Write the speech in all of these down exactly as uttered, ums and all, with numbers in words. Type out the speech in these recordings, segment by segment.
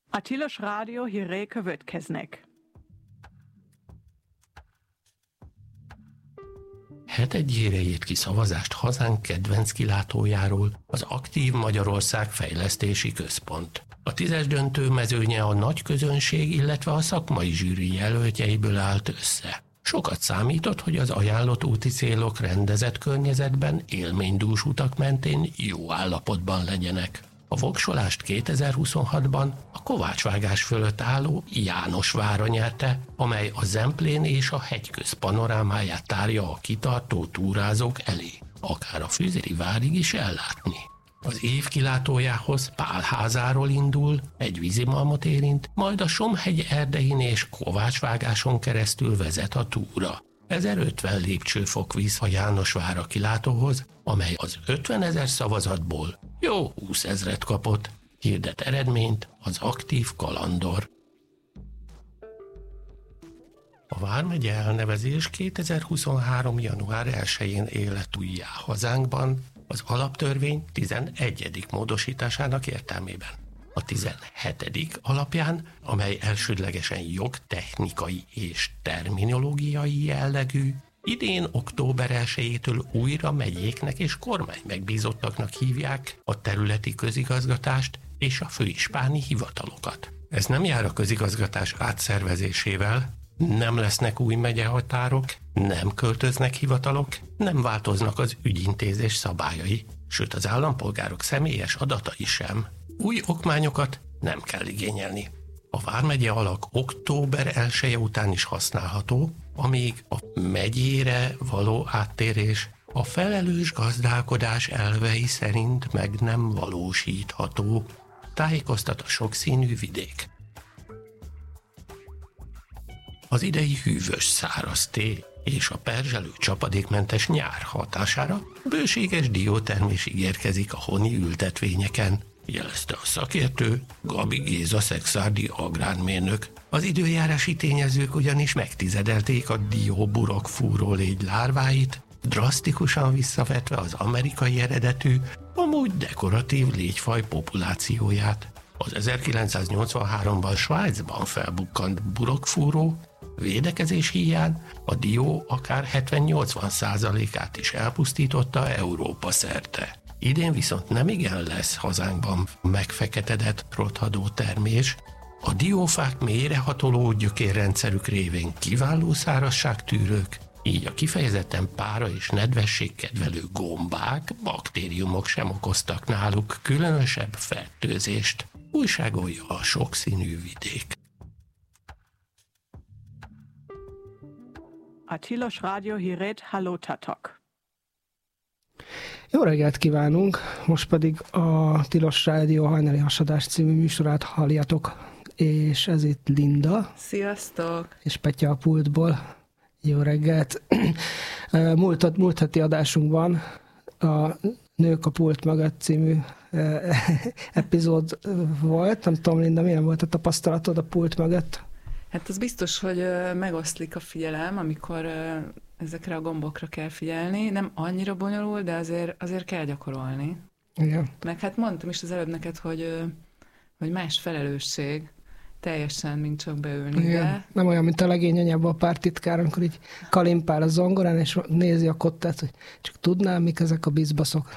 A Tilos Rádió hírei következnek. Hetedjére írt ki szavazást hazánk kedvenc kilátójáról az Aktív Magyarország Fejlesztési Központ. A tízes döntő mezőnye a nagy közönség, illetve a szakmai zsűri jelöltjeiből állt össze. Sokat számított, hogy az ajánlott úti célok rendezett környezetben, élménydús utak mentén jó állapotban legyenek. A voksolást kétezer-huszonhatban a kovácsvágás fölött álló Jánosvára nyerte, amely a Zemplén és a hegyköz panorámáját tárja a kitartó túrázók elé, akár a Füzéri várig is ellátni. Az év kilátójához Pálházáról indul, egy vízimalmot érint, majd a Somhegy erdein és kovácsvágáson keresztül vezet a túra. ezerötven lépcsőfok visz a Jánosvára kilátóhoz, amely az ötvenezer szavazatból jó húszezret kapott, hirdet eredményt az Aktív Kalandor. A vármegye elnevezés kétezer-huszonhárom. január elsején élet újjá hazánkban az alaptörvény tizenegyedik módosításának értelmében. A tizenhetedik alapján, amely elsődlegesen jogtechnikai és terminológiai jellegű, idén október elsejétől újra megyéknek és kormány megbízottaknak hívják a területi közigazgatást és a főispáni hivatalokat. Ez nem jár a közigazgatás átszervezésével, nem lesznek új megyehatárok, nem költöznek hivatalok, nem változnak az ügyintézés szabályai, sőt az állampolgárok személyes adatai sem. Új okmányokat nem kell igényelni. A vármegye alak október elseje után is használható, amíg a megyére való áttérés a felelős gazdálkodás elvei szerint meg nem valósítható, tájékoztat a sokszínű vidék. Az idei hűvös száraz tél és a perzselő csapadékmentes nyár hatására bőséges diótermés ígérkezik a honi ültetvényeken, jelezte a szakértő, Gabi Géza szexárdi agrármérnök. Az időjárási tényezők ugyanis megtizedelték a dióburok fúrólégy lárváit, drasztikusan visszavetve az amerikai eredetű, amúgy dekoratív légyfaj populációját. Az ezerkilencszáznyolcvanháromban Svájcban felbukkant burokfúró védekezés híján a dió akár hetven-nyolcvan százalékát is elpusztította Európa szerte. Idén viszont nemigen lesz hazánkban megfeketedett rothadó termés, a diófák mélyrehatoló gyökérrendszerük révén kiváló szárazságtűrők, így a kifejezetten pára és nedvesség kedvelő gombák, baktériumok sem okoztak náluk különösebb fertőzést, újságolja a sokszínű vidék. A Tilos Rádió hírét hallottatok. Jó reggelt kívánunk! Most pedig a Tilos Rádió hajnali hasadás című műsorát halljatok, és ez itt Linda. Sziasztok! És Petya a pultból. Jó reggelt! Múlt, múlt heti adásunkban a Nők a pult mögött című epizód volt. Nem tudom, Linda, milyen volt a tapasztalatod a pult mögött? Hát az biztos, hogy megoszlik a figyelem, amikor ezekre a gombokra kell figyelni. Nem annyira bonyolul, de azért, azért kell gyakorolni. Igen. Meg hát mondtam is az előbb neked, hogy, hogy más felelősség teljesen, mint csak beülni. Igen. De... Nem olyan, mint a legény anyába a pártitkár, amikor így kalimpál a zongorán, és nézi a kottát, hogy csak tudnám, mik ezek a bizbaszok.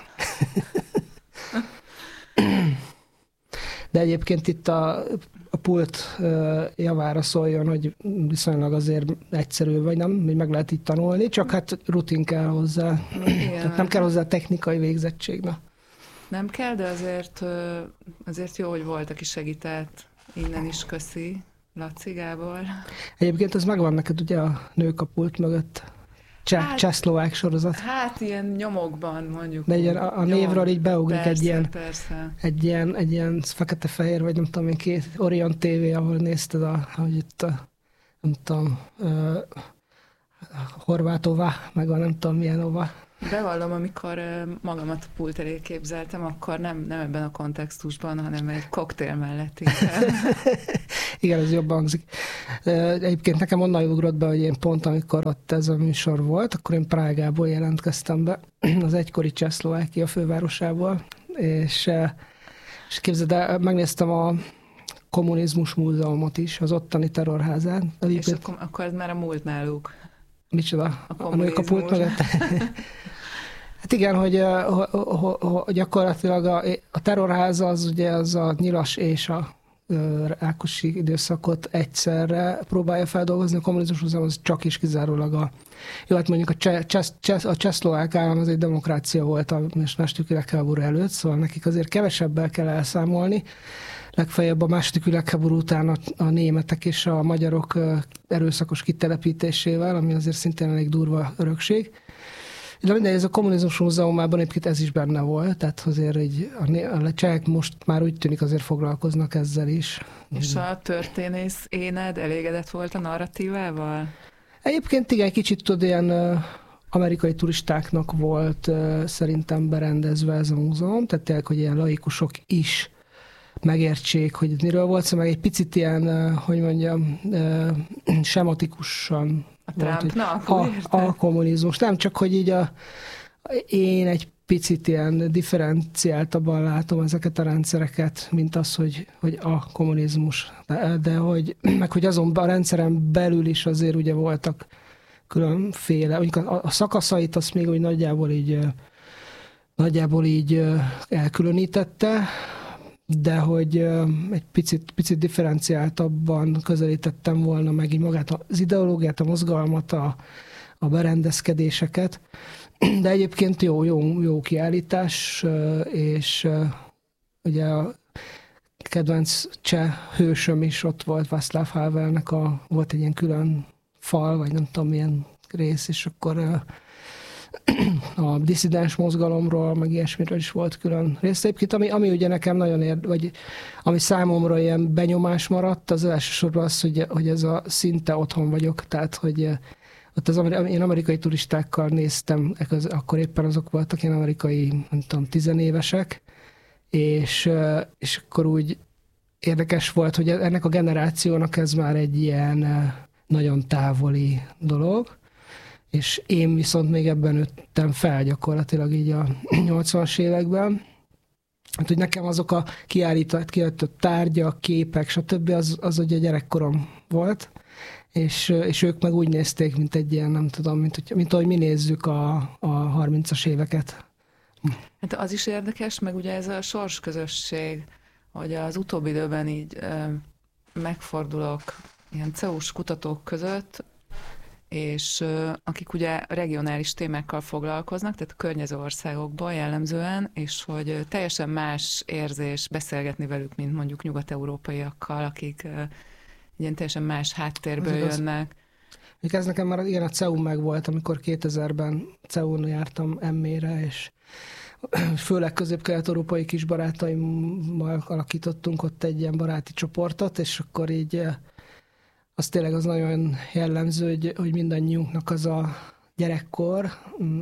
De egyébként itt a, a pult javára szóljon, hogy viszonylag azért egyszerű, vagy nem, hogy meg lehet itt tanulni, csak hát rutin kell hozzá. Tehát nem kell hozzá technikai végzettség. Na. Nem kell, de azért, azért jó, hogy volt, aki segített. Innen is köszi, Laci Gábor. Egyébként az megvan neked ugye a Nők a pult mögött. Cseh, hát, csehszlovák sorozat. Hát ilyen nyomokban mondjuk. De ilyen a, a névről így beugrik persze, egy ilyen, persze. egy ilyen, egy ilyen fekete-fehér, vagy nem tudom én, két Orion té vé, ahol nézted, a, hogy itt a, nem tudom, uh, Horvátova, meg a nem tudom milyen ova. Bevallom, amikor magamat a pult elé képzeltem, akkor nem, nem ebben a kontextusban, hanem egy koktél mellett inkább. Igen, ez jobban hangzik. Egyébként nekem onnan ugrott be, hogy én pont amikor ott ez a műsor volt, akkor én Prágából jelentkeztem be, az egykori Csehszlovákia fővárosából, és, és képzeld el, megnéztem a kommunizmus múzeumot is, az ottani terrorházán. És akkor, akkor ez már a múlt náluk. Micsoda? A, a nők a pult mögött. Hát igen, hogy, hogy gyakorlatilag a, a terrorháza az ugye az a Nyilas és a Rákosi időszakot egyszerre próbálja feldolgozni, a kommunizmus múzeum az csak is kizárólag a... Jó, hát mondjuk a, cseh, cseh, cseh, a csehszlovák állam az egy demokrácia volt a második világháború előtt, szóval nekik azért kevesebbel kell elszámolni. Legfeljebb a második világháború után a, a németek és a magyarok erőszakos kitelepítésével, ami azért szintén elég durva örökség. De mindegy, ez a kommunizmus múzeumában egyébként ez is benne volt, tehát azért így a, a csehek most már úgy tűnik azért foglalkoznak ezzel is. És a történész éned elégedett volt a narratívával? Egyébként igen, kicsit tudod, ilyen uh, amerikai turistáknak volt uh, szerintem berendezve ez a múzeum, tehát tényleg, hogy ilyen laikusok is megértsék, hogy miről volt, szóval meg egy picit ilyen, uh, hogy mondjam, uh, sematikusan a Trumpnak, a, a kommunizmus. Nem csak, hogy így a, én egy picit ilyen differenciáltabban látom ezeket a rendszereket, mint az, hogy, hogy a kommunizmus. De, de hogy, meg hogy azon a rendszeren belül is azért ugye voltak különféle, mondjuk a, a szakaszait azt még úgy nagyjából így, nagyjából így elkülönítette, de hogy egy picit, picit differenciáltabban közelítettem volna meg így magát az ideológiát, a mozgalmat, a, a berendezkedéseket. De egyébként jó, jó, jó kiállítás, és ugye a kedvenc cseh hősöm is ott volt, Václav Havelnek a, volt egy ilyen külön fal, vagy nem tudom milyen rész, és akkor a disszidens mozgalomról, meg ilyesmiről is volt külön rész. Egyébként, ami, ami ugye nekem nagyon érd, vagy ami számomra ilyen benyomás maradt, az elsősorban az, hogy, hogy ez a szinte otthon vagyok, tehát, hogy ott az én amerikai turistákkal néztem, akkor éppen azok voltak ilyen amerikai, nem tudom, tizenévesek, és, és akkor úgy érdekes volt, hogy ennek a generációnak ez már egy ilyen nagyon távoli dolog, és én viszont még ebben nőttem fel gyakorlatilag így a nyolcvanas években. Hát, hogy nekem azok a kiállított, kiállított tárgyak, képek, stb. az, az ugye gyerekkorom volt, és, és ők meg úgy nézték, mint egy ilyen, nem tudom, mint, hogy, mint ahogy mi nézzük a, a harmincas éveket. Hát az is érdekes, meg ugye ez a sorsközösség, hogy az utóbbi időben így ö, megfordulok ilyen cé e u-s kutatók között, és ö, akik ugye regionális témákkal foglalkoznak, tehát a környező országokból jellemzően, és hogy teljesen más érzés beszélgetni velük, mint mondjuk nyugat-európaiakkal, akik ö, ilyen teljesen más háttérből jönnek. Az, ez nekem már igen, a cé e u meg volt, amikor kétezerben cé e u-n jártam em é-re, és főleg közép-kelet-európai kis barátaimmal alakítottunk ott egy ilyen baráti csoportot, és akkor így az tényleg az nagyon jellemző, hogy, hogy mindannyiunknak az a gyerekkor,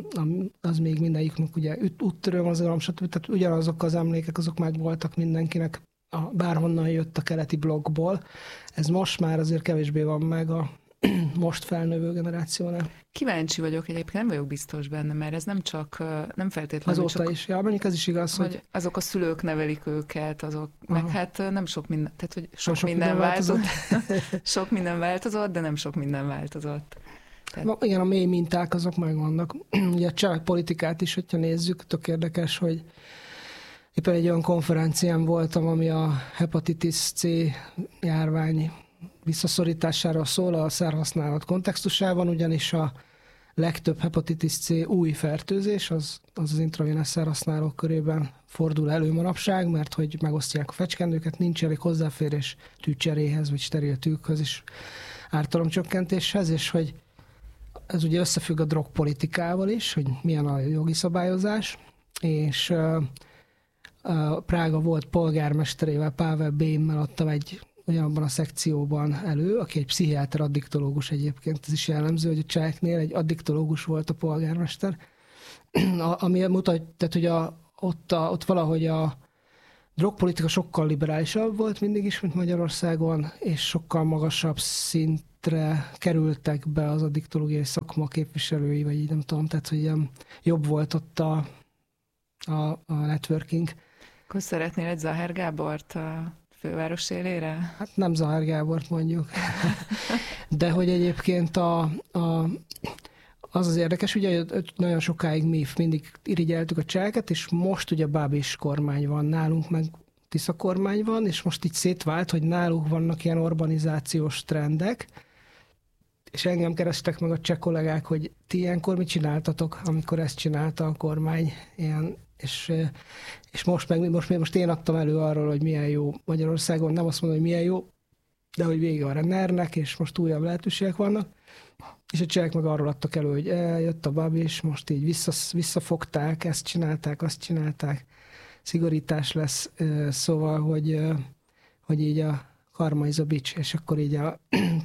az még mindegyiknek ugye úttörő mozgalom, stb. Tehát ugyanazok az emlékek, azok meg voltak mindenkinek, a, bárhonnan jött a keleti blokkból. Ez most már azért kevésbé van meg a most felnövő generációnál. Kíváncsi vagyok egyébként, nem vagyok biztos benne, mert ez nem csak, nem feltétlenül azóta csak... is, ja, mondjuk ez is igaz, hogy... hogy... azok a szülők nevelik őket, azok, aha, meg hát nem sok minden, tehát hogy sok, sok minden, minden változott, sok minden változott, de nem sok minden változott. Tehát... Ma, igen, a mély minták azok megvannak. Ugye a cselekpolitikát is, hogyha nézzük, tök érdekes, hogy éppen egy olyan konferencián voltam, ami a hepatitis C járvány visszaszorítására szól a szerhasználat kontextusában, ugyanis a legtöbb hepatitis C új fertőzés, az az, az intravénás szerhasználók körében fordul elő manapság, mert hogy megosztják a fecskendőket, nincs elég hozzáférés tűcseréhez, vagy steril tűkhöz és ártalomcsökkentéshez, és hogy ez ugye összefügg a drogpolitikával is, hogy milyen a jogi szabályozás, és uh, uh, Prága volt polgármesterével, Pável Bémmel adtam egy ugyanabban a szekcióban elő, aki egy pszichiáter addiktológus egyébként, ez is jellemző, hogy a cseheknél egy addiktológus volt a polgármester, ami mutatja, hogy a, ott, a, ott valahogy a drogpolitika sokkal liberálisabb volt mindig is, mint Magyarországon, és sokkal magasabb szintre kerültek be az addiktológiai szakma képviselői, vagy így nem tudom, tehát hogy jobb volt ott a, a, a networking. Akkor szeretnél egy Zahár Gábort főváros élére? Hát nem Zahár Gábort mondjuk. De hogy egyébként a, a, az az érdekes, ugye nagyon sokáig mi mindig irigyeltük a cseheket, és most ugye Bábis kormány van nálunk, meg Tisza kormány van, és most így szétvált, hogy náluk vannak ilyen urbanizációs trendek, és engem kerestek meg a cseh kollégák, hogy ti ilyenkor mit csináltatok, amikor ezt csinálta a kormány, ilyen, és, és most meg most, most én adtam elő arról, hogy milyen jó Magyarországon, nem azt mondom, hogy milyen jó, de hogy vége a NER-nek, és most újabb lehetőségek vannak, és a csehek meg arról adtak elő, hogy jött a Babis, most így vissza, visszafogták, ezt csinálták, azt csinálták, szigorítás lesz, szóval, hogy, hogy így a karma is a bitch, és akkor így a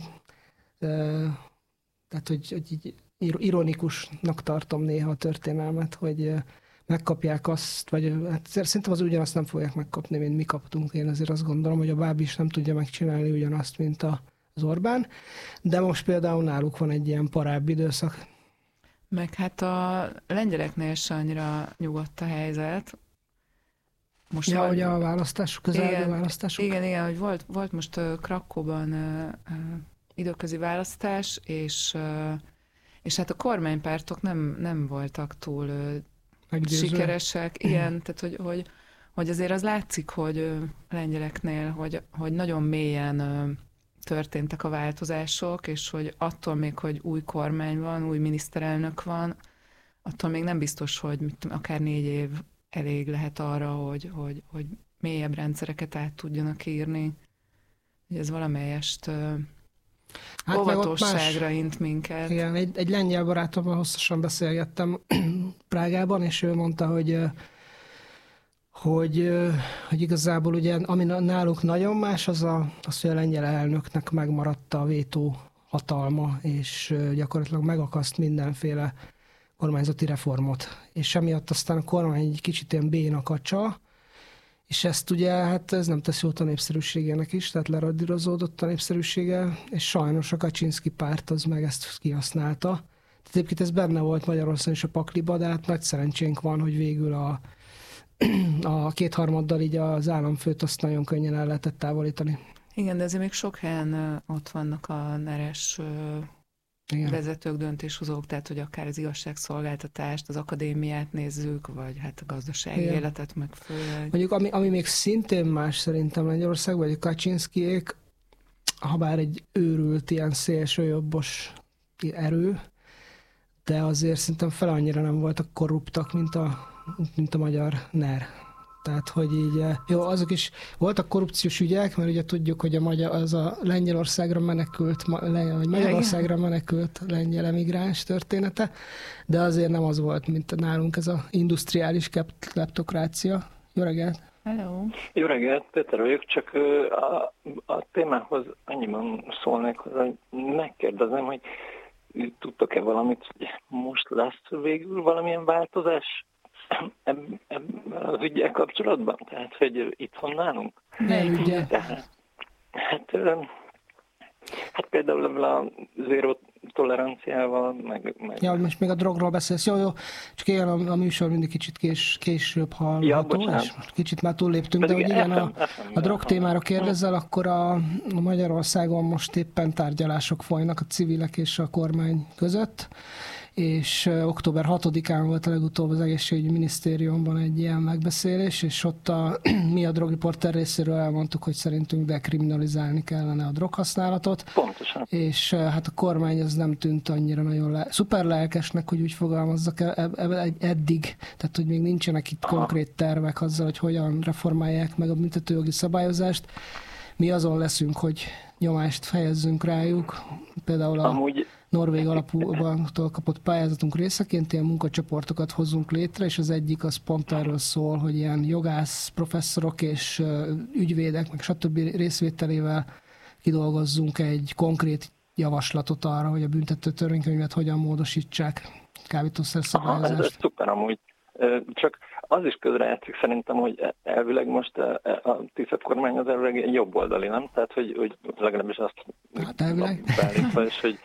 tehát, hogy, hogy így ironikusnak tartom néha a történelmet, hogy megkapják azt, vagy hát szerintem az ugyanazt nem fogják megkapni, mint mi kaptunk. Én azért azt gondolom, hogy a Bábis nem tudja megcsinálni ugyanazt, mint az Orbán, de most például náluk van egy ilyen parább időszak. Meg hát a lengyeleknél se annyira nyugodt a helyzet. Most ja, hogy a választások, közelgő választások? Igen, igen, hogy volt, volt most uh, Krakóban uh, uh, időközi választás, és, uh, és hát a kormánypártok nem, nem voltak túl uh, sikeresek. Igen, tehát hogy, hogy, hogy azért az látszik, hogy uh, lengyeleknél, hogy, hogy nagyon mélyen uh, történtek a változások, és hogy attól még, hogy új kormány van, új miniszterelnök van, attól még nem biztos, hogy mit, akár négy év elég lehet arra, hogy, hogy, hogy mélyebb rendszereket át tudjanak írni. Hogy ez valamelyest hát óvatosságra int minket. Igen, egy, egy lengyel barátommal hosszasan beszélgettem Prágában, és ő mondta, hogy, hogy, hogy igazából ugye, ami náluk nagyon más, az, a, az, hogy a lengyel elnöknek megmaradt a vétó hatalma, és gyakorlatilag megakaszt mindenféle kormányzati reformot. És emiatt aztán a kormány egy kicsit ilyen béna kacsa, és ezt ugye, hát ez nem tesz jót a népszerűségének is, tehát leradírozódott a népszerűsége, és sajnos a Kaczynszki párt az meg ezt kihasználta. Tehát egyébként ez benne volt Magyarországon is a pakliba, de hát nagy szerencsénk van, hogy végül a, a kétharmaddal így az államfőt azt nagyon könnyen el lehetett távolítani. Igen, de azért még sok helyen ott vannak a neres igen. vezetők, döntéshozók, tehát hogy akár az igazságszolgáltatást, az akadémiát nézzük, vagy hát a gazdasági igen. életet meg főleg. Mondjuk ami, ami még szintén más szerintem Lengyelországban, vagy a Kaczynszkijék, ha bár egy őrült ilyen szélsőjobbos erő, de azért szerintem fel annyira nem voltak korruptak, mint a, mint a magyar NER. Tehát, hogy így, jó, azok is voltak korrupciós ügyek, mert ugye tudjuk, hogy a magyar, az a Lengyelországra menekült, vagy Magyarországra menekült lengyel emigráns története, de azért nem az volt, mint nálunk ez a industriális kleptokrácia. Jó reggelt! Hello! Jó reggelt, Péter vagyok, csak a, a témához annyiban szólnék, hogy megkérdezem, hogy tudtok-e valamit, hogy most lesz végül valamilyen változás ebben az ügyel kapcsolatban? Tehát, hogy itthon nálunk? Milyen ügyel? Tehát, hát, hát például ebben a zéró toleranciával, meg, meg... Ja, most még a drogról beszélsz. Jó, jó. Csak igen, a, a műsor mindig kicsit kés, később hallható, ja, és kicsit már túlléptünk, de hogy igen, a, a drog témára kérdezzel, akkor a, a Magyarországon most éppen tárgyalások folynak a civilek és a kormány között, és október hatodikán volt a legutóbb az egészségügyi minisztériumban egy ilyen megbeszélés, és ott a, mi a drogriporter részéről elmondtuk, hogy szerintünk dekriminalizálni kellene a droghasználatot. Pontosan. És hát a kormány az nem tűnt annyira nagyon le, szuper lelkesnek, hogy úgy fogalmazzak eddig, tehát hogy még nincsenek itt Aha. konkrét tervek azzal, hogy hogyan reformálják meg a büntetőjogi szabályozást. Mi azon leszünk, hogy nyomást fejezzünk rájuk, például a Amúgy... norvég alapútól kapott pályázatunk részeként ilyen munkacsoportokat hozzunk létre, és az egyik az pont erről szól, hogy ilyen jogász, professzorok és ügyvédek, meg stb. Részvételével kidolgozzunk egy konkrét javaslatot arra, hogy a büntető törvénykönyvet hogyan módosítsák, kábítószer szabályozást. Aha, ez, ez szuper amúgy. Csak az is közrejátszik szerintem, hogy elvileg most a, a Tisza kormány az elvileg jobboldali, nem? Tehát, hogy, hogy legalábbis azt hát elvileg. beállítva, és hogy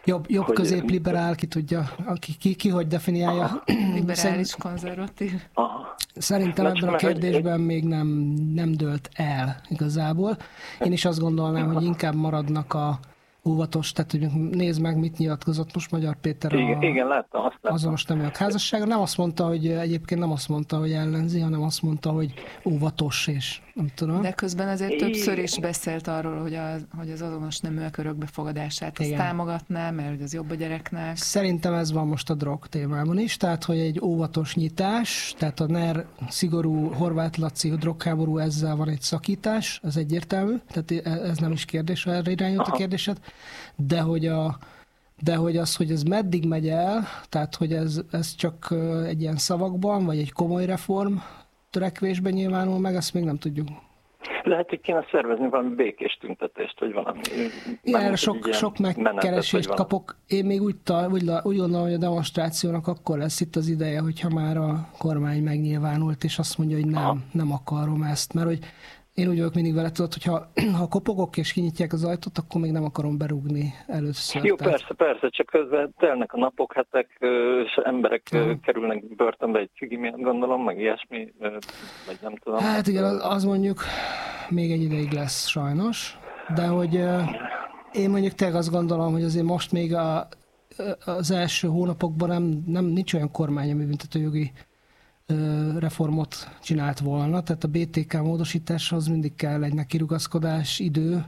Jobb, jobb hogy, közép liberál, ki tudja, ki, ki, ki hogy definiálja. Liberális, konzervatív. Aha. Szerintem Mert- ebben a mert- kérdésben még nem, nem dőlt el igazából. Én is azt gondolnám, hogy inkább maradnak a óvatos, tehát hogy nézd meg, mit nyilatkozott most Magyar Péter a Igen, igen, láttam, azt láttam. azonos neműek házassága. Nem azt mondta, hogy egyébként nem azt mondta, hogy ellenzi, hanem azt mondta, hogy óvatos, és nem tudom. De közben azért Igen. többször is beszélt arról, hogy az, hogy az azonos neműek örökbefogadását azt Igen. támogatná, mert hogy az jobb a gyereknek. Szerintem ez van most a drog témában is, tehát hogy egy óvatos nyitás, tehát a NER szigorú Horváth Laci drogháború, ezzel van egy szakítás, ez egyértelmű, tehát ez nem is kérdés, ha erre irányult a Aha. kérdésed, de hogy, a, de hogy az, hogy ez meddig megy el, tehát hogy ez, ez csak ö, egy ilyen szavakban, vagy egy komoly reform törekvésben nyilvánul meg, azt még nem tudjuk. Lehet, hogy kéne szervezni valami békés tüntetést, vagy valami. Igen, erre egy sok, ilyen sok menetet, megkeresést vagy kapok. Én még úgy, ta, úgy, la- úgy gondolom, hogy a demonstrációnak akkor lesz itt az ideje, hogyha már a kormány megnyilvánult, és azt mondja, hogy nem, Aha. nem akarom ezt. Mert hogy én úgy vagyok mindig vele, tudod, hogyha ha kopogok és kinyitják az ajtót, akkor még nem akarom berúgni először. Jó, Tehát- persze, persze, csak közben telnek a napok, hetek, ö, és emberek ö, Mhm. kerülnek börtönbe egy cigi miatt, gondolom, meg ilyesmi, ö, vagy nem tudom. Hát igen, az, az mondjuk még egy ideig lesz sajnos, de hogy ö, én mondjuk tényleg azt gondolom, hogy azért most még a, az első hónapokban nem, nem nincs olyan kormány, ami büntetőjogi ö, reformot csinált volna, tehát a bé té ká módosításhoz mindig kell egy nekirugaszkodás, idő.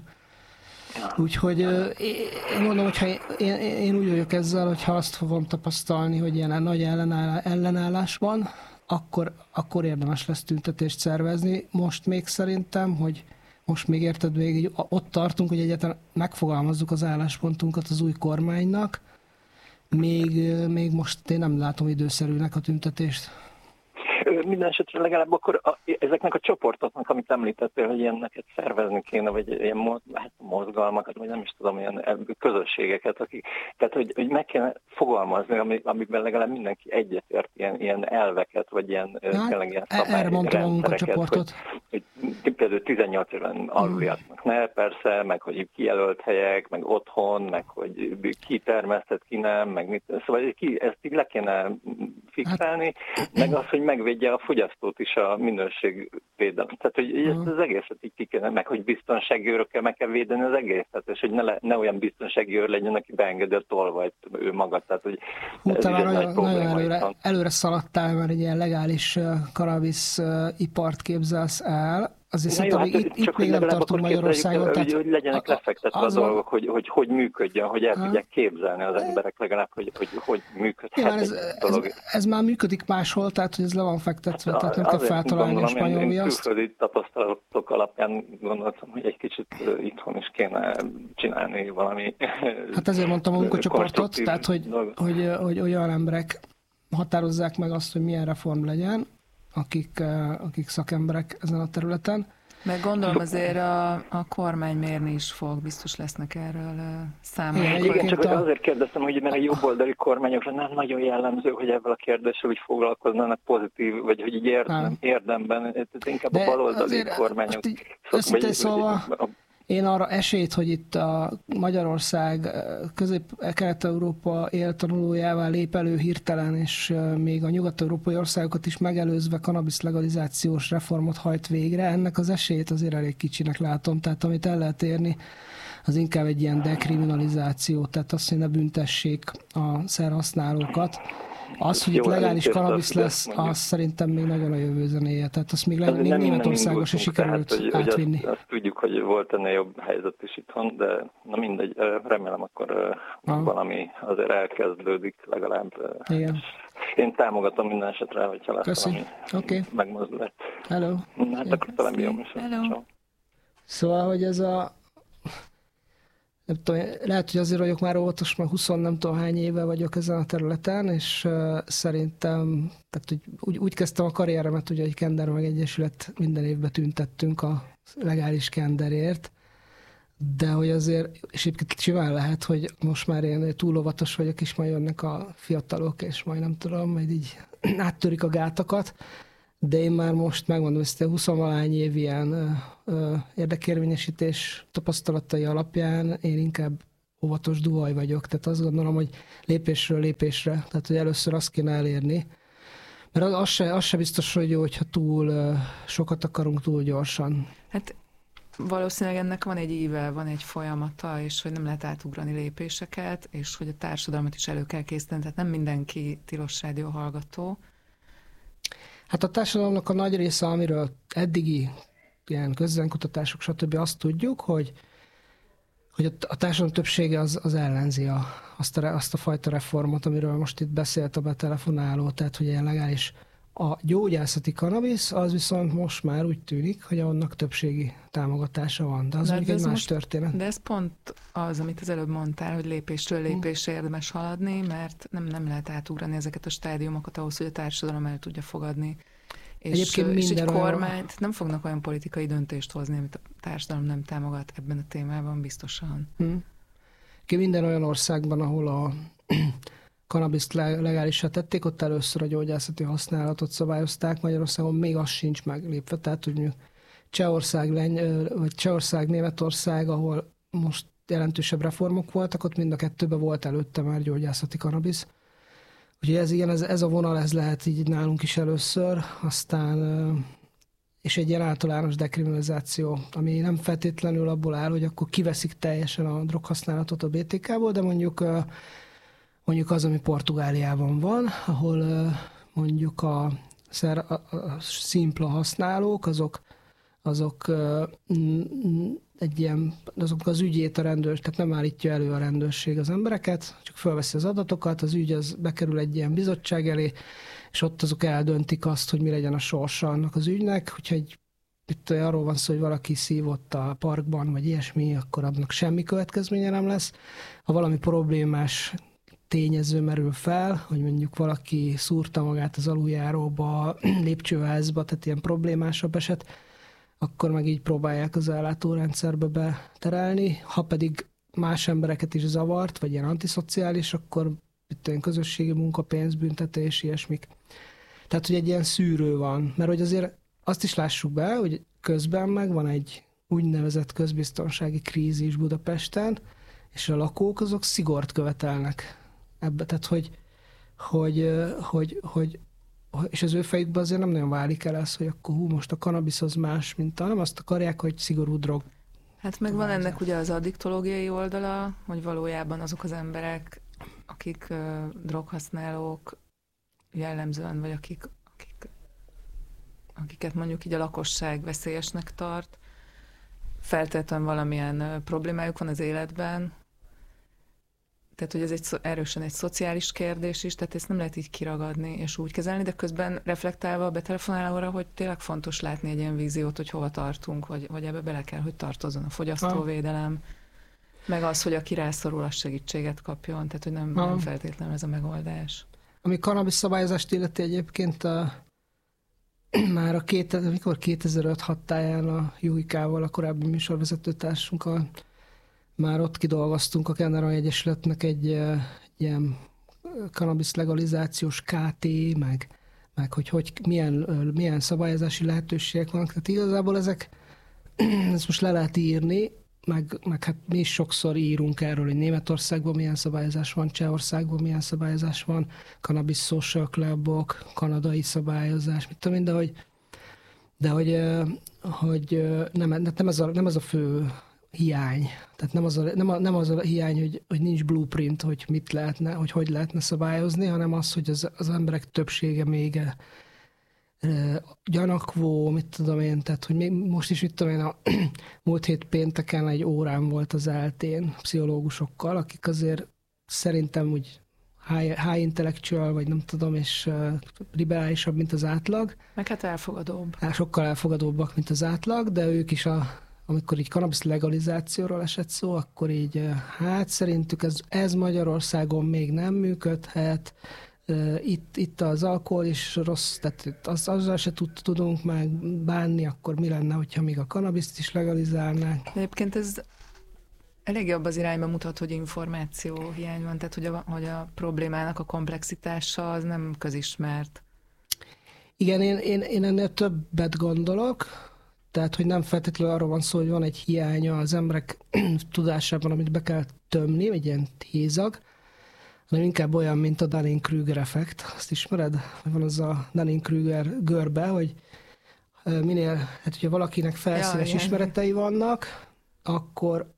Úgyhogy ö, én mondom, hogyha én, én, én úgy vagyok ezzel, hogyha azt fogom tapasztalni, hogy ilyen nagy ellenállás, ellenállás van, akkor, akkor érdemes lesz tüntetést szervezni. Most még szerintem, hogy most még érted, még így ott tartunk, hogy egyáltalán megfogalmazzuk az álláspontunkat az új kormánynak, még, még most én nem látom időszerűnek a tüntetést. Ö, Minden esetre legalább akkor a, ezeknek a csoportoknak, amit említettél, hogy ilyenneket szervezni kéne, vagy ilyen mo- hát mozgalmakat, vagy nem is tudom, ilyen közösségeket, akik, tehát hogy, hogy meg kéne fogalmazni, ami, amiben legalább mindenki egyetért ilyen, ilyen elveket, vagy ilyen, ö, Hát, tényleg ilyen erre mondtam a munkacsoportot. Hogy, hogy például tizennyolc éven aluliaknak ne, persze, meg hogy kijelölt helyek, meg otthon, meg hogy ki termesztett, ki nem, meg mit, szóval ki, ezt így le kéne fixálni, hát, meg az, hogy megvédje a fogyasztót is a minőségvédelem. Tehát, hogy ezt az egészet így ki kéne, meg hogy biztonsági őrökkel meg kell védeni az egészet, és hogy ne, le, ne olyan biztonsági őr legyen, aki beengedi a tolvajt ő maga. Tehát, hogy Hú, ez te is már egy nagyon, nagy nagyon probléma előre, itthon. előre szaladtál, mert egy ilyen legális cannabis ipart képzelsz el. Azért Na jó, szerintem hát még itt, csak itt még nem legalább tartunk akkor képzeljük Magyarországon. el, Tehát hogy, hogy legyenek a- a- lefektetve a az van- dolgok, hogy, hogy hogy működjön, hogy el Aha. tudják képzelni az emberek legalább, hogy hogy, hogy működhet Igen, ez, egy ez, dolog. ez már működik máshol, tehát hogy ez le van fektetve, tehát nem kell Azért feltalálni a gondolom, én- spanyol én viaszt. külföldi tapasztalatok alapján gondoltam, hogy egy kicsit ö, itthon is kéne csinálni valami. Hát ezért mondtam a munkacsoportot, konstruktív tehát hogy, dolgot. hogy, hogy olyan emberek határozzák meg azt, hogy milyen reform legyen, akik, eh, akik szakemberek ezen a területen. Meg gondolom azért a, a kormány mérni is fog, biztos lesznek erről ö, számok. Igen, Igen, egyébként csak hogy a- azért kérdeztem, hogy mert a jobboldali kormányokra nem nagyon jellemző, hogy ezzel a kérdéssel úgy foglalkoznának pozitív, vagy hogy így Nem. érdem, érdemben, ez inkább De a baloldali azért kormányok. most így szok- őszintén vagy- szólva, vagy- Én arra esélyt, hogy itt a Magyarország Közép-Kelet-Európa éltanulójává lép elő hirtelen, és még a nyugat-európai országokat is megelőzve kanabisz legalizációs reformot hajt végre, ennek az esélyt azért elég kicsinek látom. Tehát amit el lehet érni, az inkább egy ilyen dekriminalizáció, tehát azt, hogy ne büntessék a szerhasználókat. Az, hogy Jó, itt legális elég kanabisz értem, lesz, mondjuk. az szerintem még nagyon a jövő zenéje. Tehát azt még, le, Ez még nem Németországban se indultunk, sikerült tehát, hogy, hogy átvinni. Azt, azt tudjuk, hogy volt ennél jobb helyzet is itthon, de na mindegy, remélem akkor Aha. valami azért elkezdődik legalább. Igen. Én támogatom minden esetre, hogyha lesz Köszi. valami Oké. megmozdulás. Hello. Na, hát akkor talán bírom is. Hello. Ciao. Szóval, hogy ez a... Nem tudom, lehet, hogy azért vagyok már óvatos, mert húsz nem tudom hány éve vagyok ezen a területen, és uh, szerintem, tehát úgy, úgy, úgy kezdtem a karrieremet, ugye egy Kender Megegyesület minden évben tüntettünk a legális kenderért, de hogy azért, és egyébként simán lehet, hogy most már én túl óvatos vagyok, és majd jönnek a fiatalok, és majd nem tudom, majd így áttörik a gátakat, de én már most megmondom, hogy húsz-valány év ilyen ö, ö, érdekérvényesítés tapasztalatai alapján én inkább óvatos duhaj vagyok, tehát azt gondolom, hogy lépésről lépésre, tehát hogy először azt kéne elérni, mert az se, az se biztos, hogy jó, hogyha túl sokat akarunk túl gyorsan. Hát valószínűleg ennek van egy íve, van egy folyamata, és hogy nem lehet átugrani lépéseket, és hogy a társadalmat is elő kell készíteni, tehát nem mindenki tilos rádió hallgató. Hát a társadalomnak a nagy része, amiről eddigi ilyen közvéleménykutatások, stb. Azt tudjuk, hogy, hogy a társadalom többsége az, az ellenzi a, azt, a, azt a fajta reformot, amiről most itt beszélt a betelefonáló, tehát hogy ilyen legális. A gyógyászati kannabisz, az viszont most már úgy tűnik, hogy annak többségi támogatása van, de az még egy más most, történet. De ez pont az, amit az előbb mondtál, hogy lépésről lépésre érdemes haladni, mert nem, nem lehet átugrani ezeket a stádiumokat ahhoz, hogy a társadalom el tudja fogadni. És, és egy kormányt olyan... nem fognak olyan politikai döntést hozni, amit a társadalom nem támogat ebben a témában biztosan. Hmm. Minden olyan országban, ahol a kannabiszt legálisra tették, ott először a gyógyászati használatot szabályozták, Magyarországon még az sincs meglépve, tehát hogy Csehország, Leny- vagy Csehország, Németország, ahol most jelentősebb reformok voltak, ott mind a kettőben volt előtte már gyógyászati kannabisz. Úgyhogy ez, igen, ez, ez a vonal, ez lehet így nálunk is először, aztán és egy ilyen általános dekriminalizáció, ami nem feltétlenül abból áll, hogy akkor kiveszik teljesen a droghasználatot a bé té ká-ból, de mondjuk mondjuk az, ami Portugáliában van, ahol mondjuk a, szer, a, a szimpla használók, azok, azok egy ilyen, azok az ügyét a rendőrség, tehát nem állítja elő a rendőrség az embereket, csak felveszi az adatokat, az ügy az bekerül egy ilyen bizottság elé, és ott azok eldöntik azt, hogy mi legyen a sorsa annak az ügynek, úgyhogy itt arról van szó, hogy valaki szívott a parkban, vagy ilyesmi, akkor annak semmi következménye nem lesz. Ha valami problémás tényező merül fel, hogy mondjuk valaki szúrta magát az aluljáróba, lépcsőházba, tehát ilyen problémásabb eset, akkor meg így próbálják az ellátórendszerbe beterelni. Ha pedig más embereket is zavart, vagy ilyen antiszociális, akkor itt olyan közösségi munka, pénzbüntetés, ilyesmik. Tehát, hogy egy ilyen szűrő van. Mert hogy azért azt is lássuk be, hogy közben meg van egy úgynevezett közbiztonsági krízis Budapesten, és a lakók azok szigort követelnek ebbe. Tehát, hogy, hogy, hogy, hogy és az ő fejükben azért nem nagyon válik el ez, hogy akkor hú, most a kannabisz az más, mint a, nem azt akarják, hogy szigorú drog. Hát meg van ennek ugye az addiktológiai oldala, hogy valójában azok az emberek, akik uh, droghasználók jellemzően, vagy akik, akik, akiket mondjuk így a lakosság veszélyesnek tart, feltétlenül valamilyen uh, problémájuk van az életben, tehát, hogy ez egy, erősen egy szociális kérdés is, tehát ezt nem lehet így kiragadni és úgy kezelni, de közben reflektálva betelefonálóra, hogy tényleg fontos látni egy ilyen víziót, hogy hova tartunk, hogy, hogy ebbe bele kell, hogy tartozzon a fogyasztóvédelem, meg az, hogy aki rászorul, az segítséget kapjon, tehát, hogy nem, nem feltétlenül ez a megoldás. Ami kannabisz szabályozást illeti egyébként a, már a két, mikor kétezer-öt hattáján a Juhikával, a korábbi műsorvezetőtársunkkal, már ott kidolgoztunk a Kennerai Egyesületnek egy, egy ilyen kannabisz legalizációs ká té, meg, meg hogy, hogy milyen, milyen szabályozási lehetőségek vannak. Tehát igazából ezek, ezt most le lehet írni, meg, meg hát mi is sokszor írunk erről, hogy Németországban milyen szabályozás van, Csehországban milyen szabályozás van, Cannabis Social Clubok, kanadai szabályozás, mit tudom én, de hogy, de hogy, hogy nem, nem, ez a, nem ez a fő hiány. Tehát nem az a, nem a, nem az a hiány, hogy, hogy nincs blueprint, hogy mit lehetne, hogy hogy lehetne szabályozni, hanem az, hogy az, az emberek többsége még e, e, gyanakvó, mit tudom én, tehát hogy még most is, mit tudom én, a múlt hét pénteken egy órán volt az eltén pszichológusokkal, akik azért szerintem úgy high, high intellectual, vagy nem tudom, és uh, liberálisabb, mint az átlag. Meg hát elfogadóbb. Hát sokkal elfogadóbbak, mint az átlag, de ők is a amikor így kannabisz legalizációról esett szó, akkor így hát szerintük ez, ez Magyarországon még nem működhet, itt, itt az alkohol is rossz, tehát az, azzal se tud, tudunk meg bánni, akkor mi lenne, hogyha még a kannabiszt is legalizálnánk. Egyébként ez elég jobb az irányba mutat, hogy információ hiány van, tehát hogy a, hogy a problémának a komplexitása az nem közismert. Igen, én, én, én ennél többet gondolok. Tehát, hogy nem feltétlenül arról van szó, hogy van egy hiánya az emberek tudásában, amit be kell tömni, egy ilyen hézag, hanem inkább olyan, mint a Dunning-Kruger effekt. Azt ismered? Van az a Dunning-Kruger görbe, hogy minél, hát hogyha valakinek felszínes ja, ismeretei vannak, akkor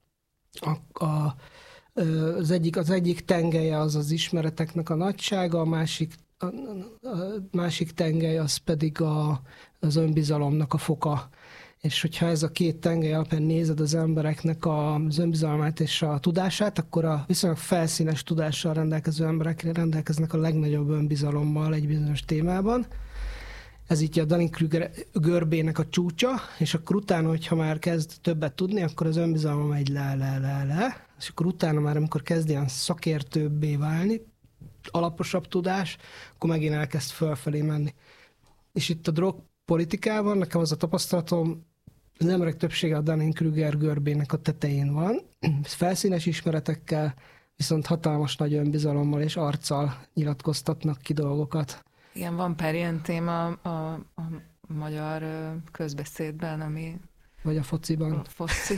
a, a, az, egyik, az egyik tengelye az az ismereteknek a nagysága, a másik, a, a másik tengely az pedig a, az önbizalomnak a foka. És hogyha ez a két tengely alapján nézed az embereknek az önbizalmát és a tudását, akkor a viszonylag felszínes tudással rendelkező emberek rendelkeznek a legnagyobb önbizalommal egy bizonyos témában. Ez így a Dunning-Kruger görbének a csúcsa, és akkor utána, hogyha már kezd többet tudni, akkor az önbizalma megy le, le, le, le, és akkor utána már, amikor kezd ilyen szakértőbbé válni, alaposabb tudás, akkor megint elkezd fölfelé menni. És itt a drogpolitikában nekem az a tapasztalatom, az emberek többsége a Dunning-Kruger görbének a tetején van, felszínes ismeretekkel, viszont hatalmas nagy önbizalommal és arccal nyilatkoztatnak ki dolgokat. Igen, van pár ilyen téma a, a magyar közbeszédben, ami... Vagy a fociban. A foci.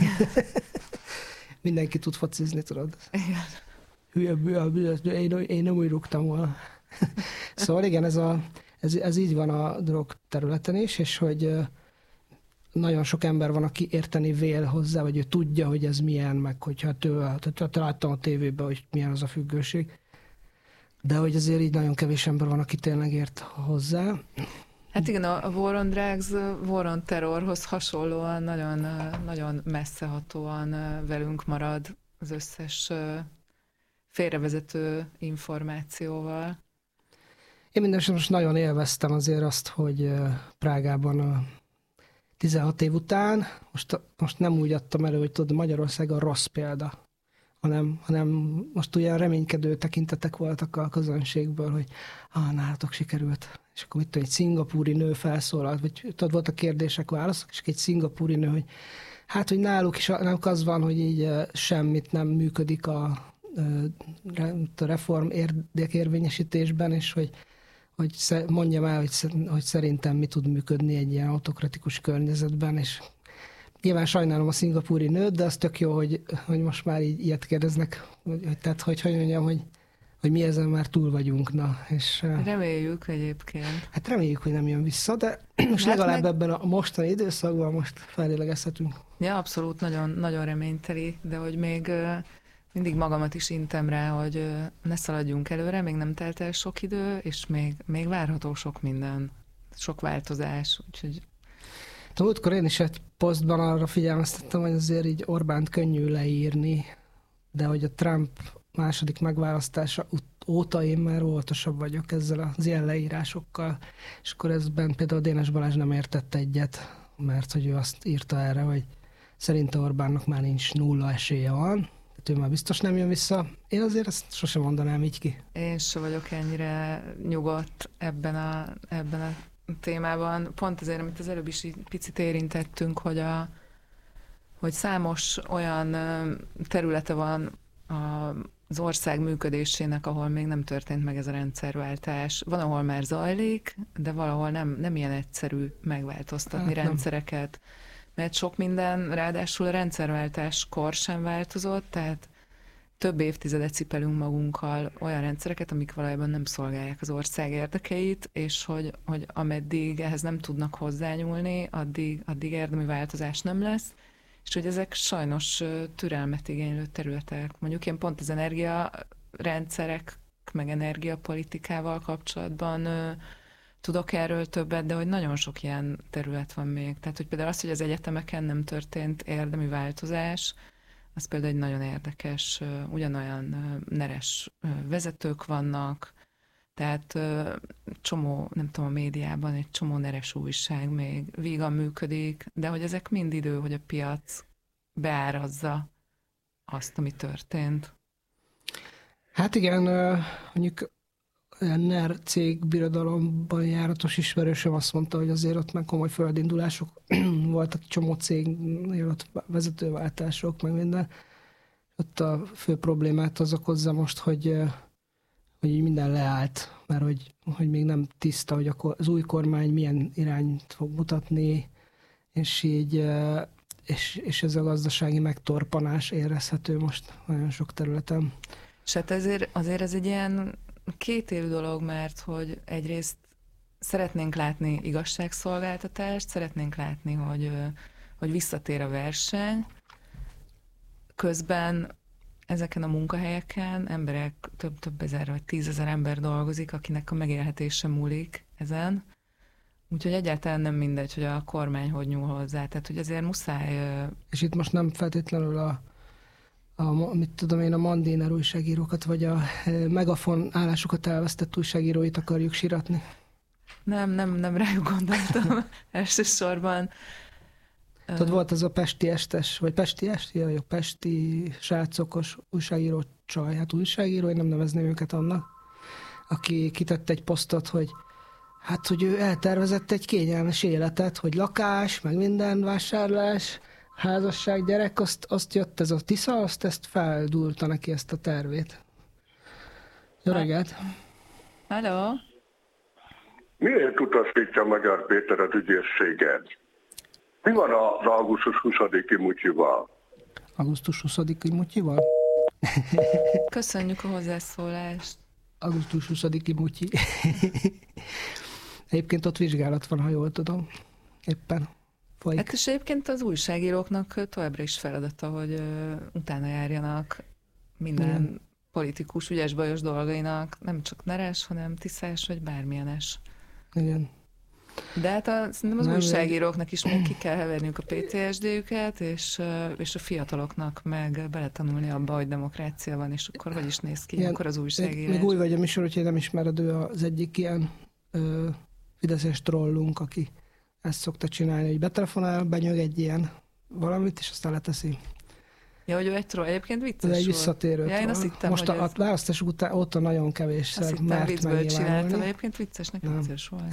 Mindenki tud focizni, tudod? Igen. Hülye, hülye, én, én nem úgy rúgtam volna. Szóval igen, ez, a, ez, ez így van a drog területen is, és hogy nagyon sok ember van, aki érteni vél hozzá, vagy ő tudja, hogy ez milyen, meg hogyha tőle, láttam a tévében, hogy milyen az a függőség. De hogy azért így nagyon kevés ember van, aki tényleg ért hozzá. Hát igen, a War on Drugs, War on Terrorhoz hasonlóan nagyon, nagyon messzehatóan velünk marad az összes félrevezető információval. Én mindenesetre most nagyon élveztem azért azt, hogy Prágában a tizenhat év után, most, most nem úgy adtam elő, hogy tudod, Magyarország a rossz példa, hanem, hanem most olyan reménykedő tekintetek voltak a közönségből, hogy ah, nálatok sikerült. És akkor mit tudom, egy szingapúri nő felszólalt, vagy tudod, voltak kérdések, válaszok, és egy szingapúri nő, hogy hát, hogy náluk is nem az van, hogy így semmit nem működik a, a reform érdekérvényesítésben, és hogy, hogy mondjam el, hogy, hogy szerintem mi tud működni egy ilyen autokratikus környezetben, és nyilván sajnálom a szingapúri nőt, de az tök jó, hogy, hogy most már így ilyet kérdeznek, hogy, tehát hogy, hogy mondjam, hogy, hogy mi ezen már túl vagyunk. Na, és, reméljük egyébként. Hát reméljük, hogy nem jön vissza, de most hát legalább meg... ebben a mostani időszakban most felélegezhetünk. Ja, abszolút, nagyon, nagyon reményteli, de hogy még mindig magamat is intem rá, hogy ne szaladjunk előre, még nem telt el sok idő, és még, még várható sok minden, sok változás, úgyhogy múltkor én is egy posztban arra figyelmeztettem, hogy azért így Orbánt könnyű leírni, de hogy a Trump második megválasztása óta én már óvatosabb vagyok ezzel az ilyen leírásokkal, és akkor ezben például Dénes Balázs nem értett egyet, mert hogy ő azt írta erre, hogy szerinte Orbánnak már nincs nulla esélye van, tehát ő már biztos nem jön vissza. Én azért ezt sosem mondanám így ki. Én sem vagyok ennyire nyugodt ebben a, ebben a témában, pont azért, amit az előbb is picit érintettünk, hogy, a, hogy számos olyan területe van az ország működésének, ahol még nem történt meg ez a rendszerváltás. Van, ahol már zajlik, de valahol nem, nem ilyen egyszerű megváltoztatni hát rendszereket, mert sok minden, ráadásul a rendszerváltáskor sem változott, tehát több évtizedet cipelünk magunkkal olyan rendszereket, amik valójában nem szolgálják az ország érdekeit, és hogy, hogy ameddig ehhez nem tudnak hozzányúlni, addig, addig érdemi változás nem lesz, és hogy ezek sajnos türelmet igénylő területek. Mondjuk én pont az energiarendszerek, meg energiapolitikával kapcsolatban tudok erről többet, de hogy nagyon sok ilyen terület van még. Tehát, hogy például az, hogy az egyetemeken nem történt érdemi változás, az például egy nagyon érdekes, ugyanolyan neres vezetők vannak, tehát csomó, nem tudom, a médiában egy csomó neres újság még vígan működik, de hogy ezek mind idő, hogy a piac beárazza azt, ami történt. Hát igen, mondjuk olyan NER cégbirodalomban járatos ismerősöm azt mondta, hogy azért ott meg komoly földindulások voltak, csomó cégnél ott vezetőváltások, meg minden. Ott a fő problémát az okozza most, hogy, hogy így minden leállt, mert hogy, hogy még nem tiszta, hogy az új kormány milyen irányt fog mutatni, és így és, és ez a gazdasági megtorpanás érezhető most nagyon sok területen. És hát ezért, azért ez egy ilyen kétélű dolog, mert hogy egyrészt szeretnénk látni igazságszolgáltatást, szeretnénk látni, hogy, hogy visszatér a verseny, közben ezeken a munkahelyeken emberek, több-több ezer vagy tízezer ember dolgozik, akinek a megélhetése múlik ezen. Úgyhogy egyáltalán nem mindegy, hogy a kormány hogy nyúl hozzá. Tehát, hogy azért muszáj... És itt most nem feltétlenül a, a mit tudom én, a Mandiner újságírókat, vagy a Megafon állásukat elvesztett újságíróit akarjuk siratni. Nem, nem, nem rájuk gondoltam elsősorban. Tudod, volt az a Pesti Estes, vagy Pesti Esti, vagy a Pesti srácokos újságíró csaj, hát újságíró, én nem nevezném őket annak, aki kitett egy posztot, hogy hát, hogy ő eltervezett egy kényelmes életet, hogy lakás, meg minden vásárlás, házasság, gyerek, azt, azt jött ez a Tisza, azt ezt feldúrta neki ezt a tervét. Jó reggelt! Hello! Miért utasítja Magyar Péter az ügyészséget? Mi van az augusztus huszadiki mutyival? augusztus huszadiki mutyival? Köszönjük a hozzászólást. augusztus huszadiki mutyi. Egyébként ott vizsgálat van, ha jól tudom. Éppen folyik. Hát és egyébként az újságíróknak továbbra is feladata, hogy uh, utána járjanak minden Igen. politikus ügyes-bajos dolgainak, nem csak neres, hanem tisztás, vagy bármilyenes. Igen. De hát a, szerintem az nem újságíróknak is még ki kell heverniük a pé té es dé-jüket, és, és a fiataloknak meg beletanulni abba, hogy demokrácia van, és akkor hogy is néz ki Igen. akkor az újságírás. Még új vagy a műsor, úgyhogy nem ismered, ő az egyik ilyen ö, fideszes trollunk, aki ezt szokta csinálni, hogy betelefonál, benyög egy ilyen valamit, és aztán leteszi. Ja, hogy ő egy troll, egyébként vicces volt. Egy visszatérő ja, én azt hittem, most a, ez... a választás után óta nagyon kevésszer mert viccből csináltam, egyébként viccesnek nem. Vicces volt.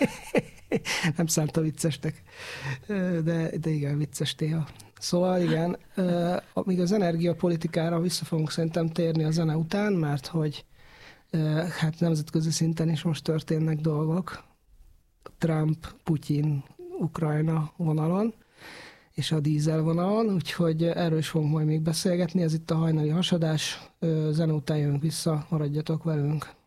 Nem szánta viccesnek, de, de igen, vicces téma. Szóval igen, amíg az energiapolitikára vissza fogunk szerintem térni a zene után, mert hogy hát nemzetközi szinten is most történnek dolgok. Trump, Putyin, Ukrajna vonalon, és a dízel vonalon, úgyhogy erről is fogunk majd még beszélgetni. Ez itt a hajnali hasadás, zene után jövünk vissza, maradjatok velünk.